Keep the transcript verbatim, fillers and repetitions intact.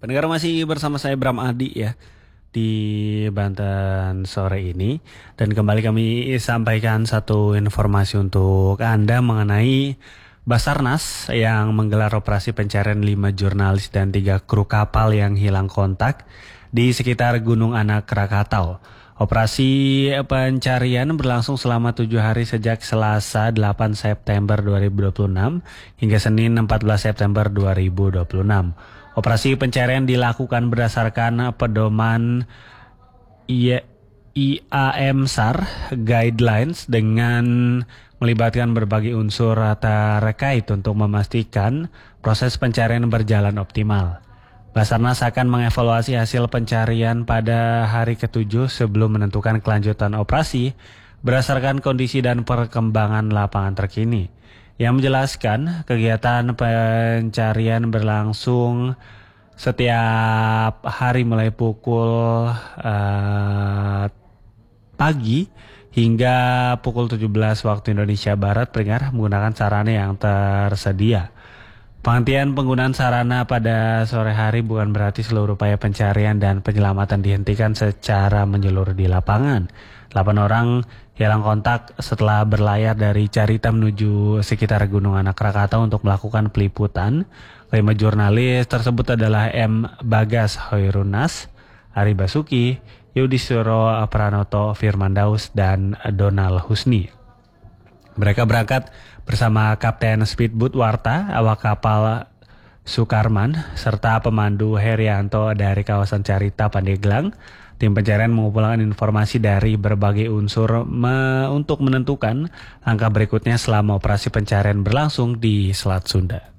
Pendengar masih bersama saya Bram Adi ya di Banten sore ini, dan kembali kami sampaikan satu informasi untuk Anda mengenai Basarnas yang menggelar operasi pencarian lima jurnalis dan tiga kru kapal yang hilang kontak di sekitar Gunung Anak Krakatau. Operasi pencarian berlangsung selama tujuh hari sejak Selasa delapan September dua ribu dua puluh enam hingga Senin empat belas September dua ribu dua puluh enam. Operasi pencarian dilakukan berdasarkan pedoman I A M S A R Guidelines dengan melibatkan berbagai unsur terkait untuk memastikan proses pencarian berjalan optimal. Basarnas akan mengevaluasi hasil pencarian pada hari ketujuh sebelum menentukan kelanjutan operasi berdasarkan kondisi dan perkembangan lapangan terkini. Yang menjelaskan kegiatan pencarian berlangsung setiap hari mulai pukul uh, pagi hingga pukul tujuh belas waktu Indonesia Barat pendengar menggunakan sarana yang tersedia. Penghentian penggunaan sarana pada sore hari bukan berarti seluruh upaya pencarian dan penyelamatan dihentikan secara menyeluruh di lapangan. delapan orang hilang kontak setelah berlayar dari Carita menuju sekitar Gunung Anak Krakatau untuk melakukan peliputan. Lima jurnalis tersebut adalah M. Bagas Hoirunas, Ari Basuki, Yudhistiro Pranoto, Firman Daus, dan Donald Husni. Mereka berangkat bersama Kapten Speedboat Warta, awak kapal Sukarman, serta pemandu Herianto dari kawasan Carita, Pandeglang. Tim pencarian mengumpulkan informasi dari berbagai unsur me- untuk menentukan langkah berikutnya selama operasi pencarian berlangsung di Selat Sunda.